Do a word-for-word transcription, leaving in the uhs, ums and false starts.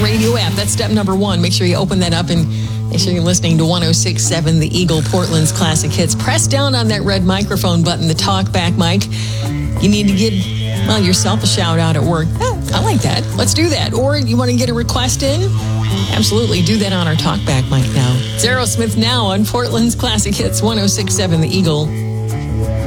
radio app. That's step number one. Make sure you open that up and make sure you're listening to one oh six point seven The Eagle, Portland's classic hits. Press down on that red microphone button, the talk back mic. You need to give, well, yourself a shout out at work. Oh, I like that. Let's do that. Or you want to get a request in? Absolutely. Do that on our talk back mic now. It's Aerosmith now on Portland's classic hits, one oh six point seven The Eagle.